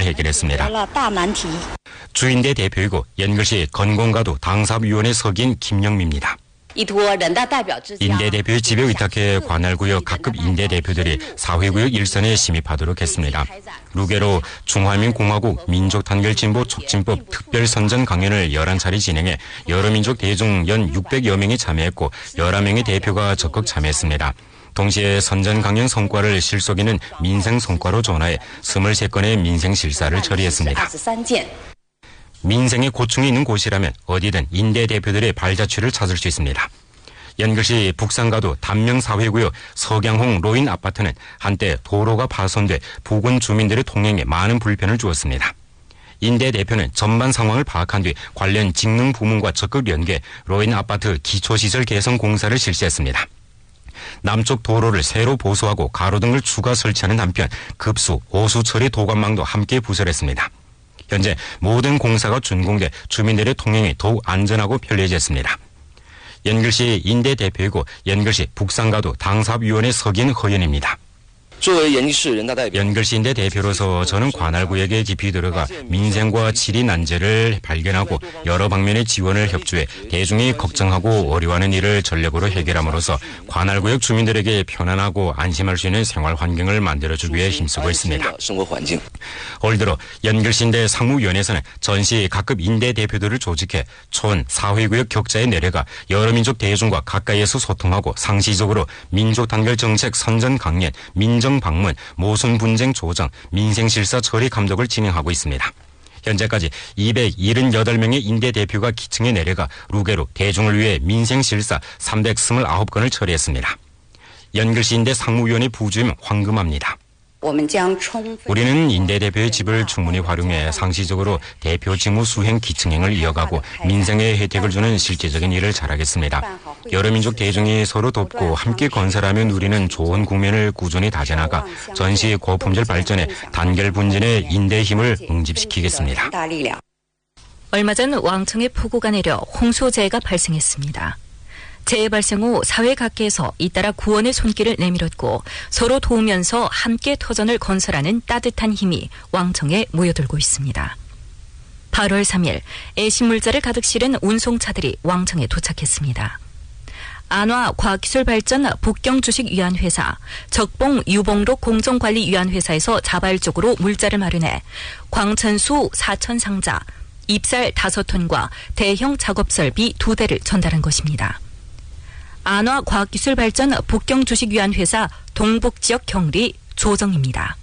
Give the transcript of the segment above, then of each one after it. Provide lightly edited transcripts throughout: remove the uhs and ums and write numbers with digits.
해결했습니다. 주인대 대표이고 연결시 건공가도 당사위원회 서기인 김영미입니다. 인대 대표의 집에 의탁해 관할구역 각급 인대 대표들이 사회구역 일선에 심입하도록 했습니다. 루게로 중화민공화국 민족단결진보 촉진법 특별선전 강연을 11차례 진행해 여러 민족 대중 연 600여 명이 참여했고 11명의 대표가 적극 참여했습니다. 동시에 선전 강연 성과를 실속있는 민생 성과로 전환해 23건의 민생 실사를 처리했습니다. 민생의 고충이 있는 곳이라면 어디든 인대 대표들의 발자취를 찾을 수 있습니다. 연결시 북산가도 단명사회구역 서경홍 로인 아파트는 한때 도로가 파손돼 부근 주민들의 통행에 많은 불편을 주었습니다. 인대 대표는 전반 상황을 파악한 뒤 관련 직능 부문과 적극 연계 로인 아파트 기초시설 개선 공사를 실시했습니다. 남쪽 도로를 새로 보수하고 가로등을 추가 설치하는 한편 급수, 오수 처리 도관망도 함께 부설했습니다. 현재 모든 공사가 준공돼 주민들의 통행이 더욱 안전하고 편리해졌습니다. 연결시 인대 대표이고 연결시 북산가도 당사위원회 서기인 허연입니다. 연결시 인대 대표로서 저는 관할구역에 깊이 들어가 민생과 질의 난제를 발견하고 여러 방면의 지원을 협조해 대중이 걱정하고 어려워하는 일을 전력으로 해결함으로써 관할구역 주민들에게 편안하고 안심할 수 있는 생활 환경을 만들어주기 위해 힘쓰고 있습니다. 올 들어 연결시 인대 상무위원회에서는 전시 각급 인대 대표들을 조직해 촌, 사회구역 격자에 내려가 여러 민족 대중과 가까이에서 소통하고 상시적으로 민족 단결 정책 선전 강연, 민정 방문, 모순 분쟁 조정, 민생실사 처리 감독을 진행하고 있습니다. 현재까지 278명의 인대 대표가 기층에 내려가 루게로 대중을 위해 민생실사 329건을 처리했습니다. 연결시 인대 상무위원회 부주임 황금합니다. 우리는 인대 대표의 집을 충분히 활용해 상시적으로 대표 직무 수행 기층행을 이어가고 민생에 혜택을 주는 실제적인 일을 잘하겠습니다. 여러 민족 대중이 서로 돕고 함께 건설하며 누리는 좋은 국면을 꾸준히 다져나가 전시 고품질 발전에 단결 분진의 인대의 힘을 응집시키겠습니다. 얼마 전 왕청에 폭우가 내려 홍수재해가 발생했습니다. 재해 발생 후 사회 각계에서 잇따라 구원의 손길을 내밀었고 서로 도우면서 함께 터전을 건설하는 따뜻한 힘이 왕청에 모여들고 있습니다. 8월 3일 애신물자를 가득 실은 운송차들이 왕청에 도착했습니다. 안화과학기술발전 북경주식위안회사, 적봉유봉록 공정관리위안회사에서 자발적으로 물자를 마련해 광천수 4,000상자, 입살 5톤과 대형 작업설비 2대를 전달한 것입니다. 안화과학기술발전 북경주식위안회사 동북지역 경리 조정입니다.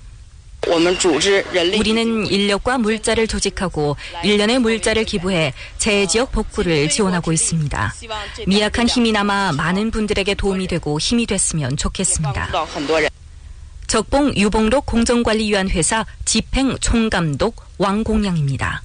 우리는 인력과 물자를 조직하고 1년의 물자를 기부해 재해지역 복구를 지원하고 있습니다. 미약한 힘이 남아 많은 분들에게 도움이 되고 힘이 됐으면 좋겠습니다. 적봉유봉록 공정관리위안회사 집행총감독 왕공량입니다.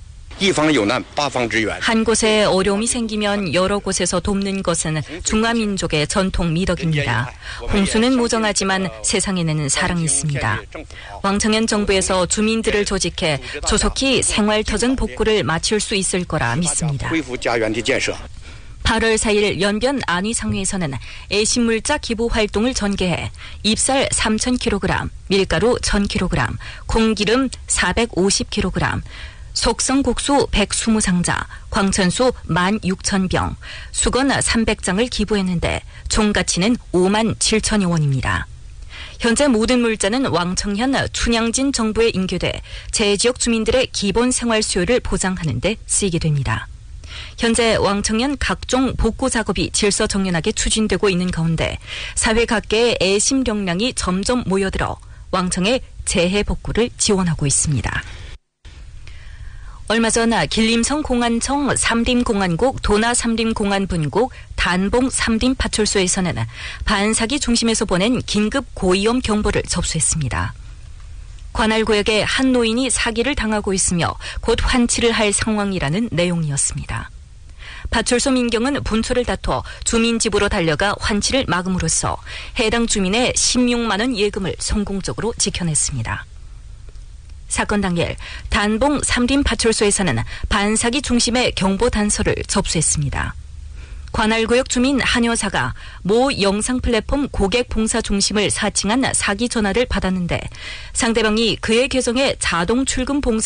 한 곳에 어려움이 생기면 여러 곳에서 돕는 것은 중화민족의 전통 미덕입니다. 홍수는 무정하지만 세상에는 사랑이 있습니다. 왕청현 정부에서 주민들을 조직해 조속히 생활터전 복구를 마칠 수 있을 거라 믿습니다. 8월 4일 연변 안위상회에서는 애신물자 기부 활동을 전개해 입살 3,000kg, 밀가루 1,000kg, 콩기름 450kg, 속성국수 120상자, 광천수 16,000병, 수건 300장을 기부했는데 총 가치는 57,000여 원입니다. 현재 모든 물자는 왕청현 춘향진 정부에 인계돼 재지역 주민들의 기본 생활 수요를 보장하는 데 쓰이게 됩니다. 현재 왕청현 각종 복구 작업이 질서정연하게 추진되고 있는 가운데 사회 각계의 애심력량이 점점 모여들어 왕청의 재해 복구를 지원하고 있습니다. 얼마 전 길림성 공안청 3림 공안국 도나 3림 공안분국 단봉 3림 파출소에서는 반사기 중심에서 보낸 긴급 고위험 경보를 접수했습니다. 관할구역에 한 노인이 사기를 당하고 있으며 곧 환치를 할 상황이라는 내용이었습니다. 파출소 민경은 분초를 다퉈 주민 집으로 달려가 환치를 막음으로써 해당 주민의 16만 원 예금을 성공적으로 지켜냈습니다. 사건 당일 단봉 3림 파출소에서는 반사기 중심의 경보 단서를 접수했습니다. 관할구역 주민 한 여사가 모 영상 플랫폼 고객 봉사 중심을 사칭한 사기 전화를 받았는데 상대방이 그의 계정에 자동 출금 봉사